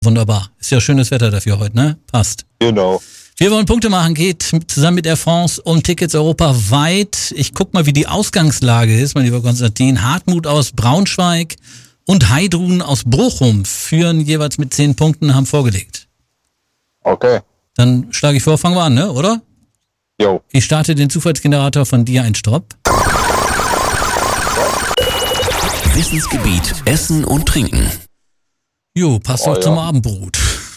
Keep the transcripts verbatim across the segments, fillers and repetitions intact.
Wunderbar. Ist ja schönes Wetter dafür heute, ne? Passt. Genau. Wir wollen Punkte machen, geht zusammen mit Air France um Tickets europaweit. Ich guck mal, wie die Ausgangslage ist, mein lieber Konstantin. Hartmut aus Braunschweig und Heidrun aus Bochum führen jeweils mit zehn Punkten, haben vorgelegt. Okay. Dann schlage ich vor, fangen wir an, ne? Oder? Jo. Ich starte den Zufallsgenerator von dir, ein Stopp. Wissensgebiet Essen und Trinken. Jo, passt Oh, doch ja. zum Abendbrot.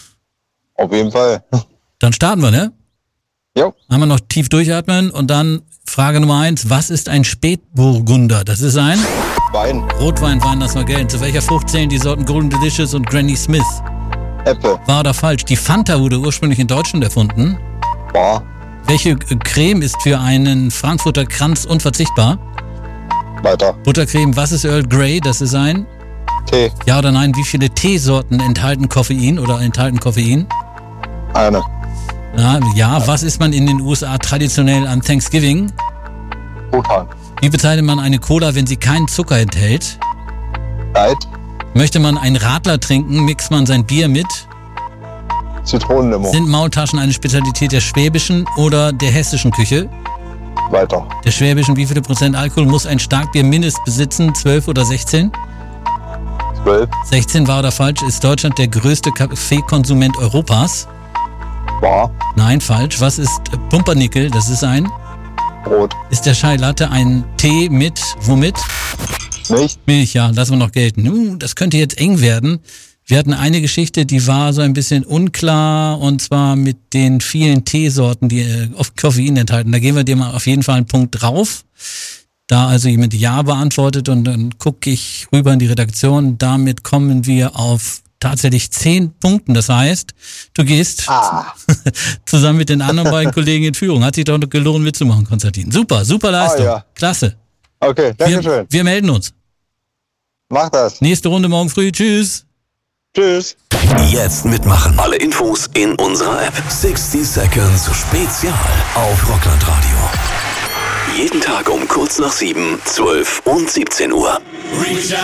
Auf jeden Fall. Dann starten wir, ne? Jo. Einmal noch tief durchatmen und dann Frage Nummer eins. Was ist ein Spätburgunder? Das ist ein Wein. Rotwein, Wein, lass mal gelten. Zu welcher Frucht zählen die Sorten Golden Delicious und Granny Smith? Äpfel. Wahr oder falsch? Die Fanta wurde ursprünglich in Deutschland erfunden. Bar. Welche äh, Creme ist für einen Frankfurter Kranz unverzichtbar? Weiter. Buttercreme, was ist Earl Grey? Das ist ein Tee. Ja oder nein? Wie viele Teesorten enthalten Koffein oder enthalten Koffein? Eine. Ja, ja, was isst man in den U S A traditionell an Thanksgiving? Truthahn. Wie bezeichnet man eine Cola, wenn sie keinen Zucker enthält? Light. Möchte man einen Radler trinken, mixt man sein Bier mit? Zitronenlimo. Sind Maultaschen eine Spezialität der schwäbischen oder der hessischen Küche? Weiter. Der schwäbischen, wie viele Prozent Alkohol muss ein Starkbier mindestens besitzen? zwölf oder sechzehn? Zwölf. sechzehn, wahr oder falsch? Ist Deutschland der größte Kaffeekonsument Europas? Bar. Nein, falsch. Was ist Pumpernickel? Das ist ein... Brot. Ist der Chai Latte ein Tee mit... Womit? Milch. Milch, ja. Lassen wir noch gelten. Uh, das könnte jetzt eng werden. Wir hatten eine Geschichte, die war so ein bisschen unklar, und zwar mit den vielen Teesorten, die äh, oft Koffein enthalten. Da geben wir dir mal auf jeden Fall einen Punkt drauf. Da also jemand Ja beantwortet, und dann gucke ich rüber in die Redaktion. Damit kommen wir auf tatsächlich zehn Punkten. Das heißt, du gehst Ah. zusammen mit den anderen beiden Kollegen in Führung. Hat sich doch noch gelohnt mitzumachen, Konstantin. Super, super Leistung. Ah, ja. Klasse. Okay, danke Wir, schön. wir melden uns. Mach das. Nächste Runde morgen früh. Tschüss. Tschüss. Jetzt mitmachen. Alle Infos in unserer App. sechzig Seconds Spezial auf Rockland Radio. Jeden Tag um kurz nach sieben, zwölf und siebzehn Uhr.